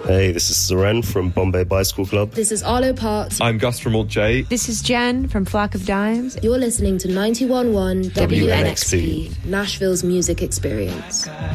Hey, this is Seren from Bombay Bicycle Club. This is Arlo Parks. I'm Gus from Alt J. This is Jen from Flock of Dimes. You're listening to 91.1 WNXP. Nashville's music experience.